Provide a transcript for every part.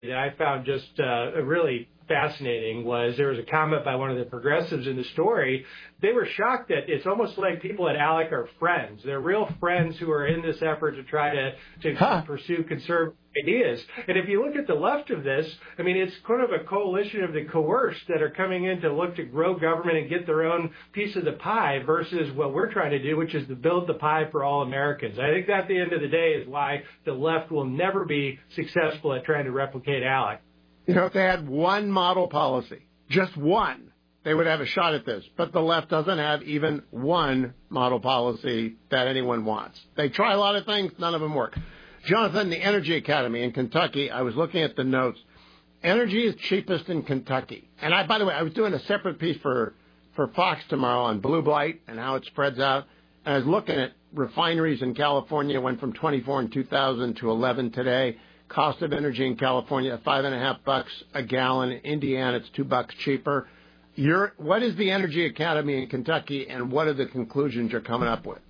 that I found just really fascinating was there was a comment by one of the progressives in the story. They were shocked that it's almost like people at ALEC are friends. They're real friends who are in this effort to try to pursue conservative ideas. And if you look at the left of this, I mean, it's kind of a coalition of the coerced that are coming in to look to grow government and get their own piece of the pie versus what we're trying to do, which is to build the pie for all Americans. I think that at the end of the day is why the left will never be successful at trying to replicate ALEC. You know, if they had one model policy, just one, they would have a shot at this. But the left doesn't have even one model policy that anyone wants. They try a lot of things, none of them work. Jonathan, the Energy Academy in Kentucky, I was looking at the notes. Energy is cheapest in Kentucky. And by the way, I was doing a separate piece for Fox tomorrow on blue blight and how it spreads out. And I was looking at refineries in California, went from 24 in 2000 to 11 today. Cost of energy in California, $5.50 a gallon. In Indiana, it's $2 cheaper. What is the Energy Academy in Kentucky, and what are the conclusions you're coming up with?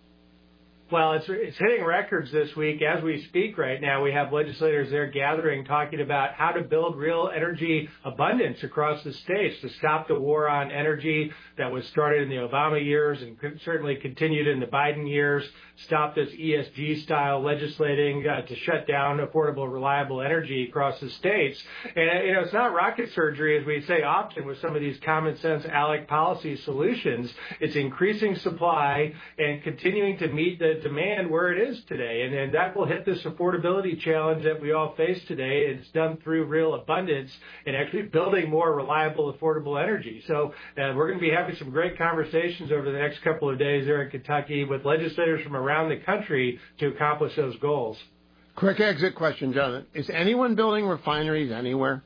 Well, it's hitting records this week. As we speak right now, we have legislators there gathering, talking about how to build real energy abundance across the states to stop the war on energy that was started in the Obama years and certainly continued in the Biden years, stop this ESG-style legislating to shut down affordable, reliable energy across the states. And, it's not rocket surgery, as we say often with some of these common-sense ALEC policy solutions. It's increasing supply and continuing to meet the demand where it is today. And that will hit this affordability challenge that we all face today. It's done through real abundance and actually building more reliable, affordable energy. So we're going to be having some great conversations over the next couple of days there in Kentucky with legislators from around the country to accomplish those goals. Quick exit question, Jonathan. Is anyone building refineries anywhere?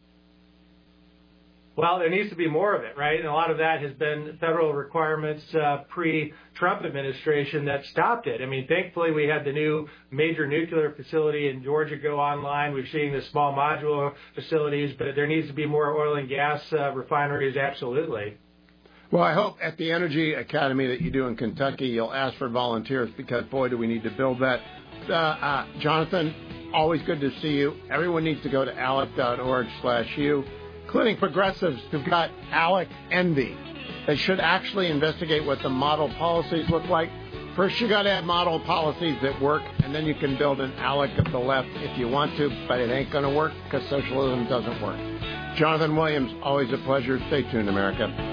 Well, there needs to be more of it, right? And a lot of that has been federal requirements pre-Trump administration that stopped it. I mean, thankfully, we had the new major nuclear facility in Georgia go online. We're seeing the small modular facilities, but there needs to be more oil and gas refineries, absolutely. Well, I hope at the Energy Academy that you do in Kentucky, you'll ask for volunteers because, boy, do we need to build that. Jonathan, always good to see you. Everyone needs to go to alec.org/you. Including progressives who've got ALEC envy. They should actually investigate what the model policies look like. First, you got to have model policies that work, and then you can build an ALEC of the left if you want to, but it ain't going to work because socialism doesn't work. Jonathan Williams, always a pleasure. Stay tuned, America.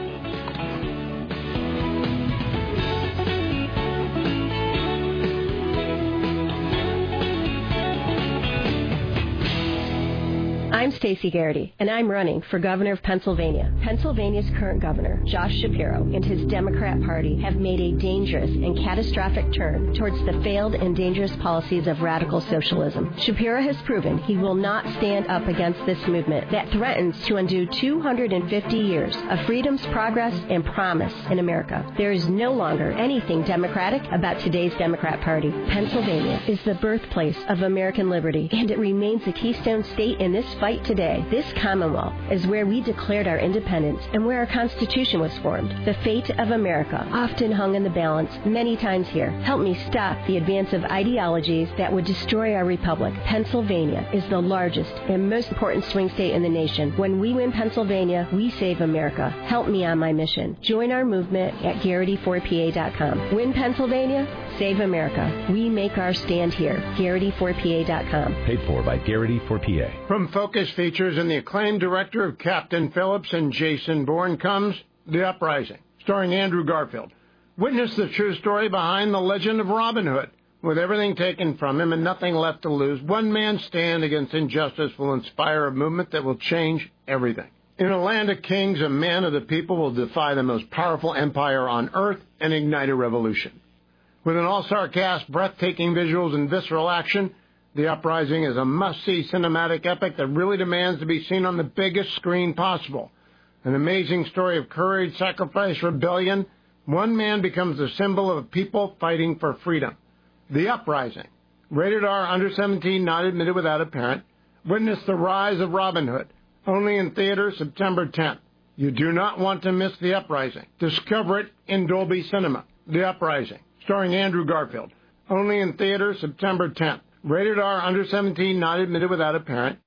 I'm Stacey Garrity, and I'm running for governor of Pennsylvania. Pennsylvania's current governor, Josh Shapiro, and his Democrat Party have made a dangerous and catastrophic turn towards the failed and dangerous policies of radical socialism. Shapiro has proven he will not stand up against this movement that threatens to undo 250 years of freedom's progress and promise in America. There is no longer anything democratic about today's Democrat Party. Pennsylvania is the birthplace of American liberty, and it remains the keystone state in this fight today. This Commonwealth is where we declared our independence and where our Constitution was formed. The fate of America often hung in the balance many times here. Help me stop the advance of ideologies that would destroy our republic. Pennsylvania is the largest and most important swing state in the nation. When we win Pennsylvania, we save America. Help me on my mission. Join our movement at Garrity4PA.com. Win Pennsylvania, save America. We make our stand here. Garrity4PA.com. Paid for by Garrity4PA. From Focus Features and the acclaimed director of Captain Phillips and Jason Bourne comes The Uprising, starring Andrew Garfield. Witness the true story behind the legend of Robin Hood. With everything taken from him and nothing left to lose, one man's stand against injustice will inspire a movement that will change everything. In a land of kings, a man of the people will defy the most powerful empire on earth and ignite a revolution. With an all-star cast, breathtaking visuals, and visceral action, The Uprising is a must-see cinematic epic that really demands to be seen on the biggest screen possible. An amazing story of courage, sacrifice, rebellion. One man becomes the symbol of a people fighting for freedom. The Uprising. Rated R, under 17, not admitted without a parent. Witness the rise of Robin Hood. Only in theaters September 10th. You do not want to miss The Uprising. Discover it in Dolby Cinema. The Uprising. Starring Andrew Garfield. Only in theaters September 10th. Rated R, under 17, not admitted without a parent.